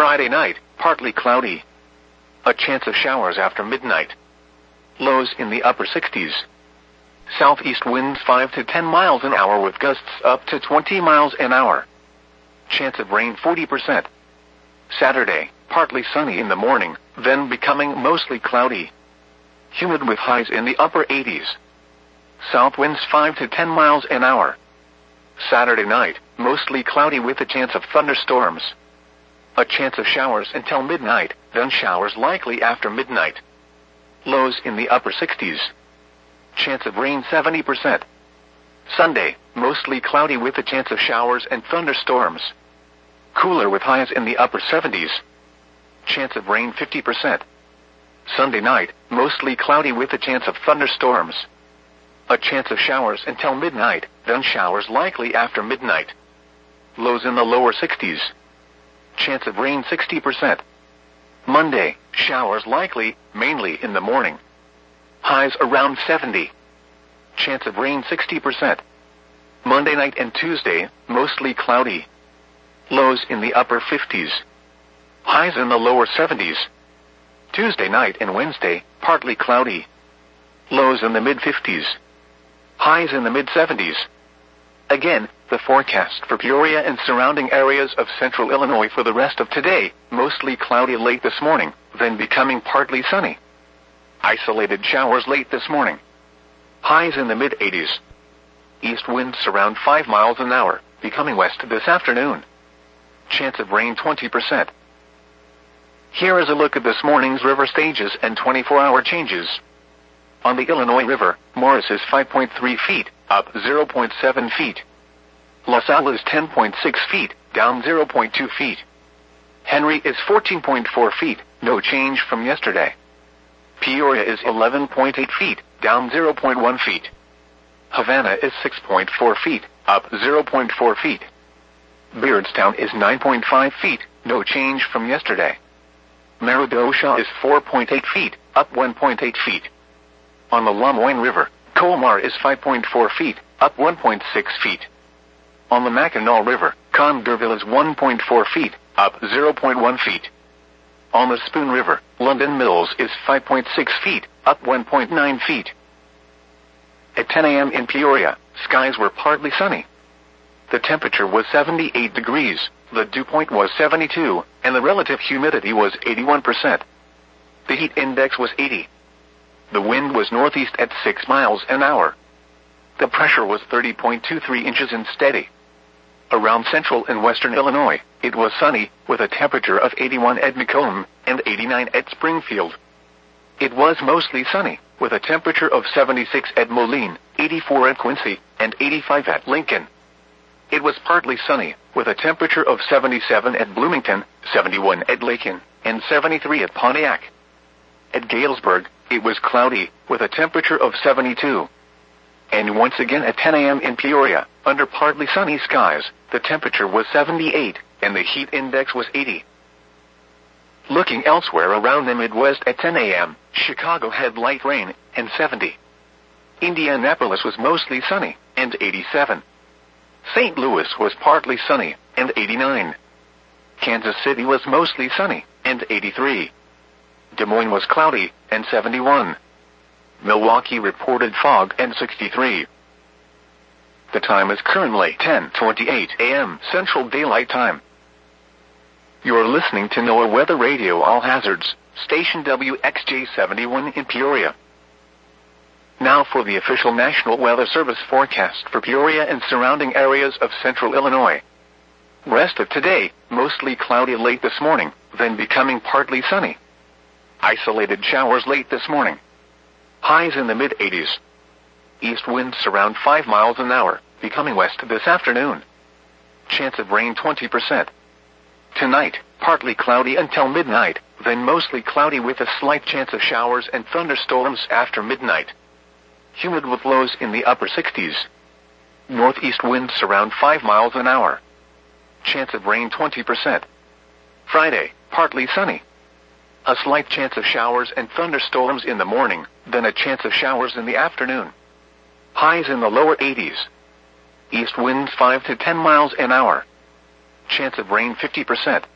Friday night, partly cloudy. A chance of showers after midnight. Lows in the upper 60s. Southeast winds 5 to 10 miles an hour with gusts up to 20 miles an hour. Chance of rain 40%. Saturday, partly sunny in the morning, then becoming mostly cloudy. Humid with highs in the upper 80s. South winds 5 to 10 miles an hour. Saturday night, mostly cloudy with a chance of thunderstorms. A chance of showers until midnight, then showers likely after midnight. Lows in the upper 60s. Chance of rain 70%. Sunday, mostly cloudy with a chance of showers and thunderstorms. Cooler with highs in the upper 70s. Chance of rain 50%. Sunday night, mostly cloudy with a chance of thunderstorms. A chance of showers until midnight, then showers likely after midnight. Lows in the lower 60s. Chance of rain 60%. Monday, showers likely, mainly in the morning. Highs around 70. Chance of rain 60%. Monday night and Tuesday, mostly cloudy. Lows in the upper 50s. Highs in the lower 70s. Tuesday night and Wednesday, partly cloudy. Lows in the mid-50s. Highs in the mid-70s. Again, the forecast for Peoria and surrounding areas of central Illinois for the rest of today, mostly cloudy late this morning, then becoming partly sunny. Isolated showers late this morning. Highs in the mid-80s. East winds around 5 miles an hour, becoming west this afternoon. Chance of rain 20%. Here is a look at this morning's river stages and 24-hour changes. On the Illinois River, Morris is 5.3 feet, up 0.7 feet. LaSalle is 10.6 feet, down 0.2 feet. Henry is 14.4 feet, no change from yesterday. Peoria is 11.8 feet, down 0.1 feet. Havana is 6.4 feet, up 0.4 feet. Beardstown is 9.5 feet, no change from yesterday. Meridosha is 4.8 feet, up 1.8 feet. On the Lamoine River, Colmar is 5.4 feet, up 1.6 feet. On the Mackinac River, Condorville is 1.4 feet, up 0.1 feet. On the Spoon River, London Mills is 5.6 feet, up 1.9 feet. At 10 a.m. in Peoria, skies were partly sunny. The temperature was 78 degrees, the dew point was 72, and the relative humidity was 81%. The heat index was 80. The wind was northeast at 6 miles an hour. The pressure was 30.23 inches and steady. Around central and western Illinois, it was sunny, with a temperature of 81 at Macomb and 89 at Springfield. It was mostly sunny, with a temperature of 76 at Moline, 84 at Quincy, and 85 at Lincoln. It was partly sunny, with a temperature of 77 at Bloomington, 71 at Lakin, and 73 at Pontiac. At Galesburg, it was cloudy, with a temperature of 72. And once again at 10 a.m. in Peoria, under partly sunny skies, the temperature was 78, and the heat index was 80. Looking elsewhere around the Midwest at 10 a.m., Chicago had light rain, and 70. Indianapolis was mostly sunny, and 87. St. Louis was partly sunny, and 89. Kansas City was mostly sunny, and 83. Des Moines was cloudy, and 71. Milwaukee reported fog, and 63. The time is currently 10:28 a.m. Central Daylight Time. You're listening to NOAA Weather Radio All Hazards, station WXJ71 in Peoria. Now for the official National Weather Service forecast for Peoria and surrounding areas of central Illinois. Rest of today, mostly cloudy late this morning, then becoming partly sunny. Isolated showers late this morning. Highs in the mid-80s. East winds around 5 miles an hour, becoming west this afternoon. Chance of rain 20%. Tonight, partly cloudy until midnight, then mostly cloudy with a slight chance of showers and thunderstorms after midnight. Humid with lows in the upper 60s. Northeast winds around 5 miles an hour. Chance of rain 20%. Friday, partly sunny. A slight chance of showers and thunderstorms in the morning, then a chance of showers in the afternoon. Highs in the lower 80s. East winds 5 to 10 miles an hour. Chance of rain 50%.